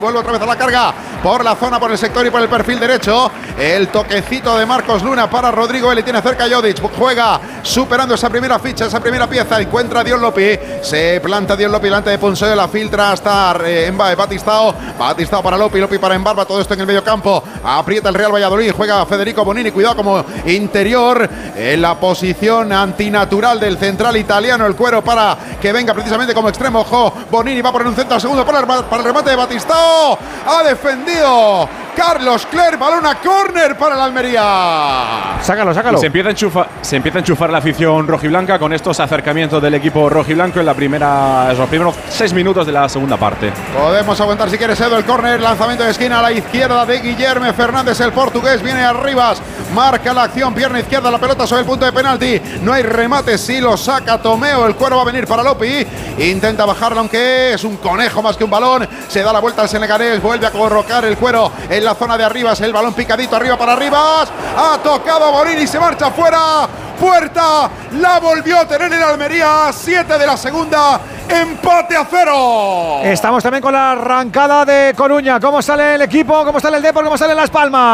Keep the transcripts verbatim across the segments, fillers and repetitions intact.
Vuelve otra vez a la carga por la zona, por el sector y por el perfil derecho. El toquecito de Marcos Luna para Rodrigo. Él le tiene cerca a Jodic. Juega superando esa primera ficha, esa primera pieza. Encuentra a Dion Lopi. Se planta Dion Lopi delante de Ponseo. La filtra hasta eh, Batistao. Batistao para Lopi. Lopi para Embarba. Todo esto en el medio campo. Aprieta el Real Valladolid. Juega Federico Bonini. Cuidado como interior. En la posición antinatural del central italiano. El cuero para que venga precisamente como extremo. Ojo. Bonini va a poner un centro al segundo para el, para el remate de Batistao. Ha defendido Carlos Clerc, balón a córner para el Almería. Sácalo, sácalo. Y se empieza a enchufar, se empieza a enchufar la afición rojiblanca con estos acercamientos del equipo rojiblanco en la primera, los primeros seis minutos de la segunda parte. Podemos aguantar si quieres, Edu, el córner, lanzamiento de esquina a la izquierda de Guillermo Fernández, el portugués, viene Arribas, marca la acción, pierna izquierda, la pelota sobre el punto de penalti, no hay remate, si lo saca Tomeo, el cuero va a venir para Lopi, intenta bajarlo aunque es un conejo más que un balón, se da la vuelta al senegalés, vuelve a corrocar el cuero en la zona de Arribas, el balón picadito arriba para Arribas, ha tocado Bonini, se marcha fuera, puerta, la volvió a tener el Almería, siete de la segunda, empate a cero. Estamos también con la arrancada de Coruña. ¿Cómo sale el equipo? ¿Cómo sale el Depor? ¿Cómo salen Las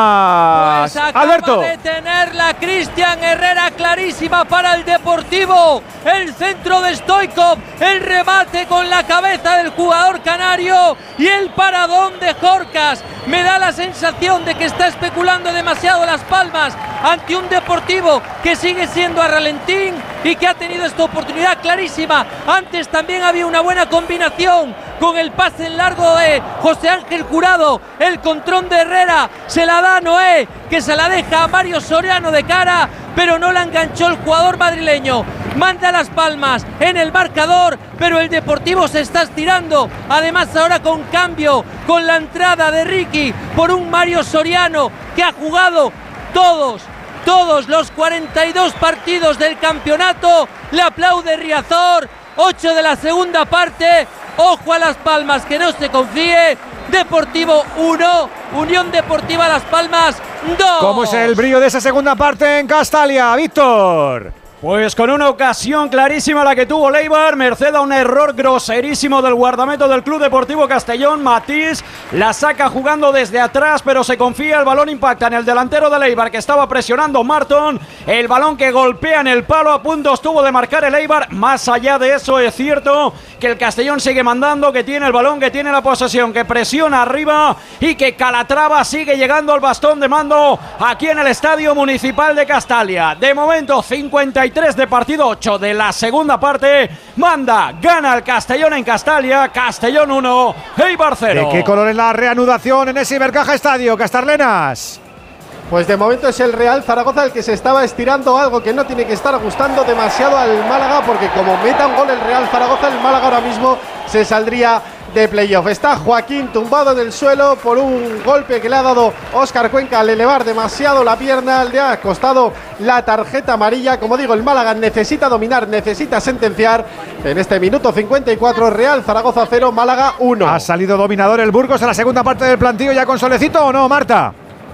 Palmas? Pues acaba Alberto. de tenerla Cristian Herrera clarísima para el Deportivo. El centro de Stoichkov, el remate con la cabeza del jugador canario y el paradón de Jorcas. Me da la sensación de que está especulando demasiado Las Palmas ante un Deportivo que sigue siendo a ralentín y que ha tenido esta oportunidad clarísima. Antes también había una buena combinación con el pase en largo de José Ángel Jurado, el control de Herrera, se la da a Noé, que se la deja a Mario Soriano de cara, pero no la enganchó el jugador madrileño. Manda Las Palmas en el marcador, pero el Deportivo se está estirando, además ahora con cambio, con la entrada de Ricky por un Mario Soriano que ha jugado todos Todos los cuarenta y dos partidos del campeonato. Le aplaude Riazor. ocho de la segunda parte. Ojo a Las Palmas, que no se confíe. Deportivo uno, Unión Deportiva Las Palmas dos. ¿Cómo es el brillo de esa segunda parte en Castalia, Víctor? Pues con una ocasión clarísima la que tuvo Leibar, merced a un error groserísimo del guardameta del Club Deportivo Castellón, Matís, la saca jugando desde atrás, pero se confía, el balón impacta en el delantero de Leibar que estaba presionando Marton, el balón que golpea en el palo, a punto estuvo de marcar el Eibar. Más allá de eso es cierto que el Castellón sigue mandando, que tiene el balón, que tiene la posesión, que presiona arriba y que Calatrava sigue llegando al bastón de mando aquí en el Estadio Municipal de Castalia. De momento cincuenta y tres de partido, ocho de la segunda parte, manda, gana el Castellón en Castalia, Castellón uno, Eibar cero. ¿De qué color es la reanudación en ese Ibercaja Estadio, Castarlenas? Pues de momento es el Real Zaragoza el que se estaba estirando, algo que no tiene que estar gustando demasiado al Málaga, porque como meta un gol el Real Zaragoza, el Málaga ahora mismo se saldría de playoff. Está Joaquín tumbado en el suelo por un golpe que le ha dado Óscar Cuenca al elevar demasiado la pierna, le ha costado la tarjeta amarilla. Como digo, el Málaga necesita dominar, necesita sentenciar. En este minuto cincuenta y cuatro, Real Zaragoza cero, Málaga uno. ¿Ha salido dominador el Burgos en la segunda parte del plantillo ya con Solecito o no, Marta?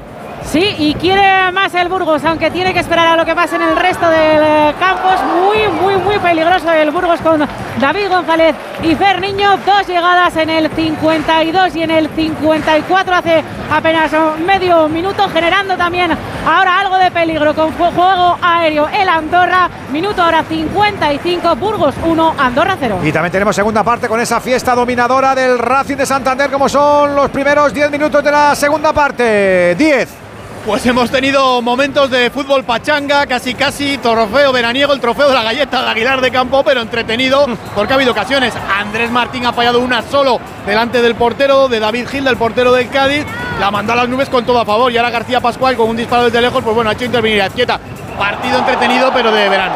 Sí, y quiere más el Burgos, aunque tiene que esperar a lo que pase en el resto del campo. Es muy, muy, muy peligroso el Burgos con David González y Fer Niño. Dos llegadas en el cincuenta y dos y en el cincuenta y cuatro, hace apenas medio minuto, generando también ahora algo de peligro con juego aéreo el Andorra. Minuto ahora cincuenta y cinco, Burgos uno, Andorra cero. Y también tenemos segunda parte con esa fiesta dominadora del Racing de Santander, como son los primeros diez minutos de la segunda parte. diez. Pues hemos tenido momentos de fútbol pachanga, casi casi trofeo veraniego, el trofeo de la galleta de Aguilar de Campo, pero entretenido porque ha habido ocasiones. Andrés Martín ha fallado una solo delante del portero, de David Gil, del portero del Cádiz, la mandó a las nubes con todo a favor, y ahora García Pascual con un disparo desde lejos, pues bueno, ha hecho intervenir a Azquieta. Partido entretenido, pero de verano.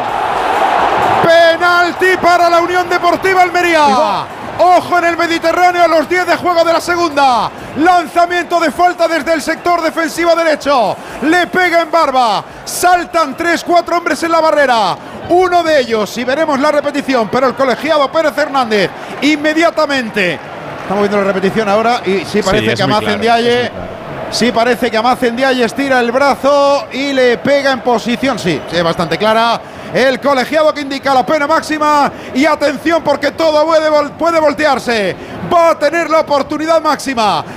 Penalti para la Unión Deportiva Almería. Ojo en el Mediterráneo a los diez de juego de la segunda. Lanzamiento de falta desde el sector defensivo derecho. Le pega en barba. Saltan tres, cuatro hombres en la barrera. Uno de ellos, y veremos la repetición, pero el colegiado Pérez Hernández inmediatamente. Estamos viendo la repetición ahora y sí parece sí, que Amaz Ndiaye. Sí parece que Amaz Ndiaye estira el brazo y le pega en posición. Sí, sí, bastante clara. el colegiado que indica la pena máxima. Y atención porque todo puede, puede voltearse. Va a tener la oportunidad máxima